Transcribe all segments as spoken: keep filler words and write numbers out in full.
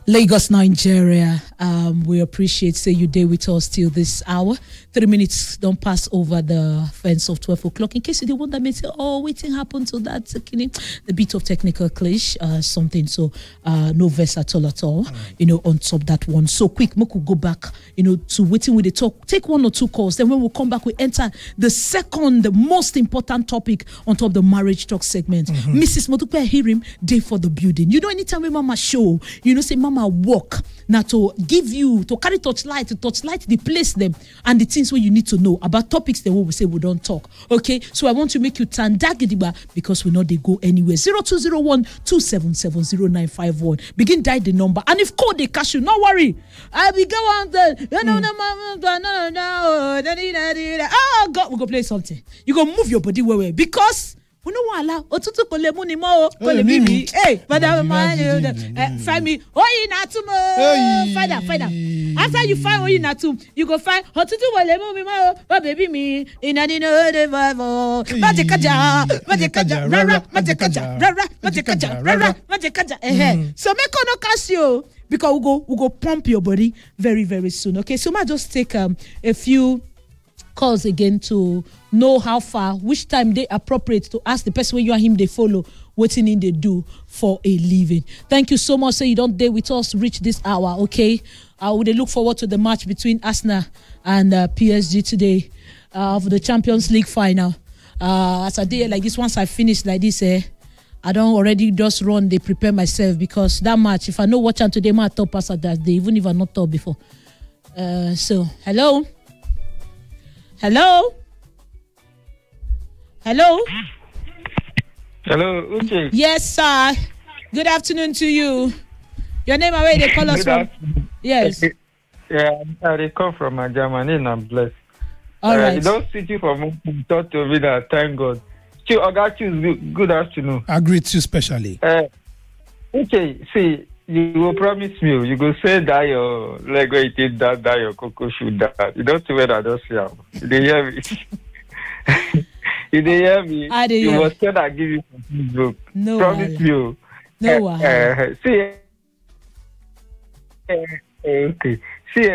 Lagos, Nigeria. Um, we appreciate say you day with us till this hour. Three minutes don't pass over the fence of twelve o'clock. In case you didn't want that, say, oh, waiting happened to that. The bit of technical clash, uh, something. So uh, no verse at all at all. Mm. You know, on top that one. So quick, we could go back. You know, to waiting with the talk. Take one or two calls. Then when we come back, we enter the second, the most important topic on top of the marriage talk segment. Mm-hmm. Missus Modupe Hirim, day for the building. You know, anytime we mama show, you know, say mama work now to give you to carry touchlight to touchlight the place them and the things where you need to know about topics that we say we don't talk. Okay, so I want to make you turn dagidiba because we know they go anywhere. Zero two zero one two seven seven zero nine five one. Begin dial the number, and if call they cash you, no worry. I will go on the no no no no no no. Oh God, we go play something. You go move your body way way because. We no wala otutu ko le mu ni mo o ko le bibi eh madam man find me oyi na tu mo father father after you find oyi na tu you go find otutu ko le mu mi mo o baby me ina ni no de vivo mate kaja mate kaja rara mate kaja rara mate kaja rara mate kaja eh so make no cash you because we go we go pump your body very very soon. Okay, so I just take um a few calls again to know how far, which time they appropriate to ask the person where you and him they follow, what in they do for a living. Thank you so much. So you don't dare with us reach this hour, okay? I uh, would look forward to the match between Arsenal and uh, P S G today uh, for the Champions League final. Uh, as a day like this, once I finish like this, eh, I don't already just run, they prepare myself because that match, if I know watch on today, my top pass at that day, even if I not top before. Uh, so, hello? Hello? Hello? Hello, Uche. Yes, sir. Good afternoon to you. Your name and where they call us from? Yes. Yeah, I come from uh, Germany and I'm blessed. All uh, right. You don't sit you for me to talk to me that, thank God. Chief, I got you. Good, good afternoon. I greet you specially. Uh, okay, see, you will promise me, you go say that your leg where you take that, that your cocoa should that. You don't see where I don't see how. You dey hear me? You dey hear me? I dey you hear. must tell I give you some book. No promise wahala. you. No uh, wahala. uh, see, uh, okay. See, uh,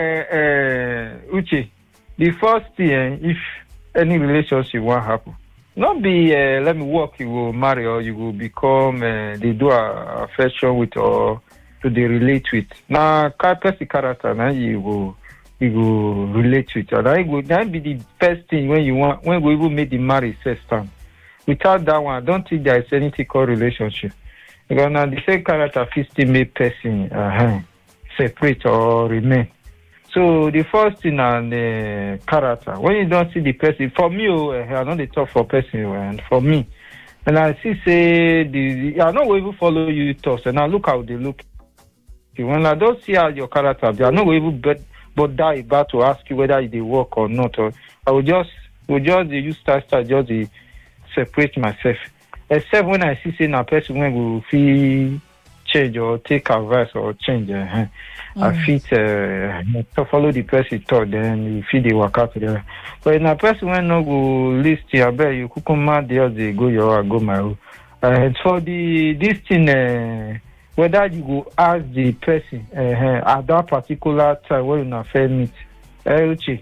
uh, Uche, the first thing, uh, if any relationship won't happen, not be uh, let me walk, you will marry or you will become uh, they do a affection with or to they relate with. Now, person character now you will you will relate with. And that will that be the first thing when you want when we will make the marriage first time. Without that one, I don't think there is anything called relationship. Because now the same character still make person uh, separate or remain. So the first thing on the character, when you don't see the person, for me, oh, I know they talk for person, and for me, and I see say the, I know we even follow you talk, and I look how they look. When I don't see how your character, I know we even but but die about to ask you whether they work or not, or I will just will just use start start just the separate myself. Except when I see say a person when will feel change or take advice or change. Uh, I right. fit uh, to follow the person thought, then you feel they work out together. But in a person when no go list, I bet you could come out there, they go your go my own. And for the this thing, uh, whether you go ask the person uh, at that particular time when you fair meet, uh, mm.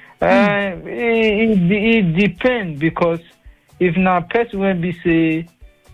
uh, it, it, it depends because if na person when be say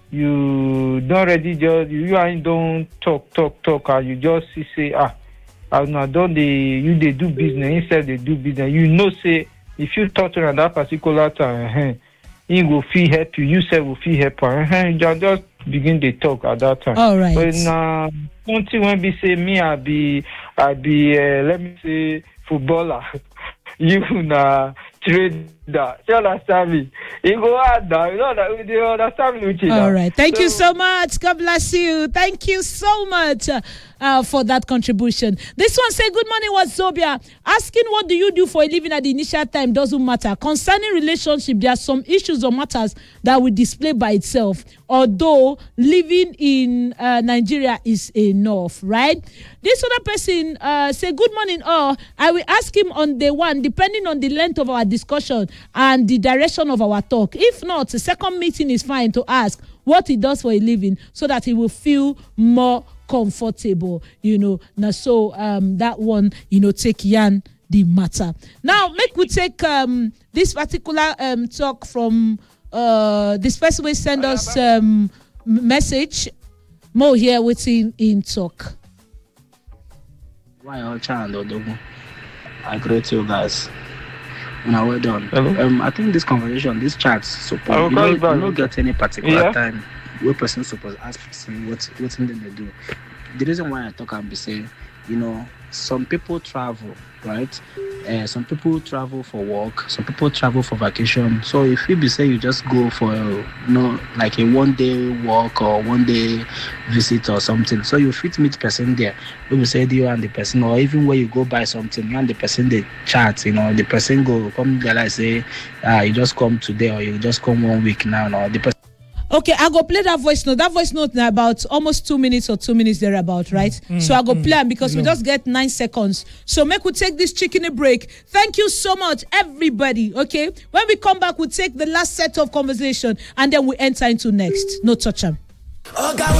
you don't ready just you ain't don't talk talk talk and you just see, say ah I know don't they you they do business instead they do business you know say if you talk to them at that particular time uh, he will feel help you you say will feel help uh, you just begin to talk at that time. All right. But now something when be say me I be I be uh, let me say footballer you na trader. You understand me? You go out now. You know that you understand me, Uche. All right. Thank so, you so much. God bless you. Thank you so much uh, uh, for that contribution. This one say, good morning, Wazobia. Asking what do you do for a living at the initial time doesn't matter. Concerning relationship, there are some issues or matters that will display by itself. Although living in uh, Nigeria is enough, right? This other person uh, say, good morning, all. I will ask him on day one, depending on the length of our discussion. and the direction of our talk. If not, the second meeting is fine to ask what he does for a living so that he will feel more comfortable, you know. Now, so um, that one, you know, take Yan the matter. Now, make we take um, this particular um, talk from uh, this person will send us um, message. More here waiting in talk. Why all child Odogu? I greet you guys. Now well done. Hello? Um, I think this conversation, this chat, suppose I will you call know, you back. you don't get any particular Yeah. time where person suppose ask person what what thing they do. The reason why I talk and be saying, you know, some people travel, right? Uh, some people travel for work, some people travel for vacation. So if you be say you just go for you know like a one day walk or one day visit or something, so you fit meet person there. We will say you and the person, or even where you go buy something, you and the person they chat, you know, the person go come there like say, ah, you just come today or you just come one week now, or the person. Okay, I go play that voice note. That voice note now about almost two minutes or two minutes thereabout, right? Mm, so I go mm, play them because mm. we just get nine seconds. So make we take this chicken a break. Thank you so much, everybody. Okay, when we come back, we'll take the last set of conversation and then we enter into next. No touch them.